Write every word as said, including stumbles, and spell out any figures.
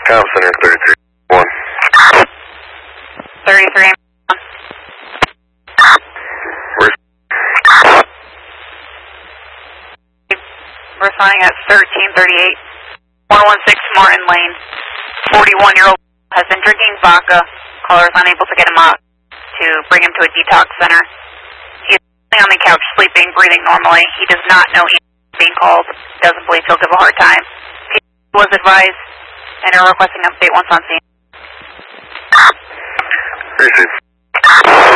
Com Center thirty-three one. thirty-three. Responding at thirteen thirty-eight. one one six Martin Lane. forty-one-year-old has been drinking vodka. Caller is unable to get him out to bring him to a detox center. He is sitting on the couch, sleeping, breathing normally. He does not know he is being called. Doesn't believe he'll give a hard time. He was advised and are requesting an update once on scene. Received.